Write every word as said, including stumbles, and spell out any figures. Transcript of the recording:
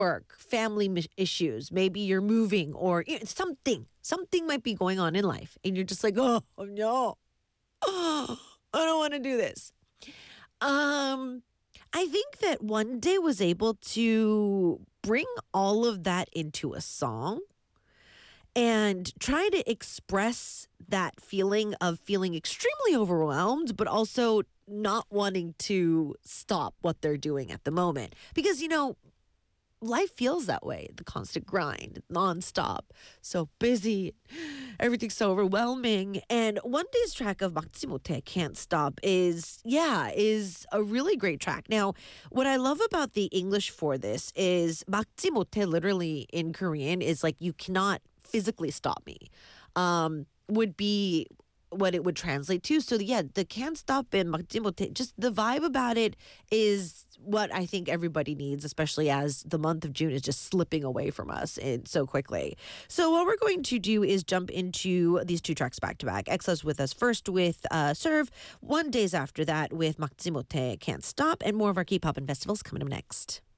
work, family mi- issues. Maybe you're moving or you know, something. Something might be going on in life. And you're just like, oh, no. Oh, I don't want to do this. Um, I think that one day was able to bring all of that into a song and try to express that feeling of feeling extremely overwhelmed, but also not wanting to stop what they're doing at the moment. Because, you know, life feels that way, the constant grind, nonstop, so busy, everything's so overwhelming. And one day's track of 막지 못해, Can't Stop, is, yeah, is a really great track. Now, what I love about the English for this is 막지 못해, literally in Korean, is like you cannot physically stop me, um, would be what it would translate to. So yeah, the Can't Stop and 막지 못해, just the vibe about it is what I think everybody needs, especially as the month of June is just slipping away from us in, so quickly. So what we're going to do is jump into these two tracks back to back. Exa's with us first with uh, Serve, one days after that with 막지 못해, Can't Stop, and more of our K-pop and festivals coming up next.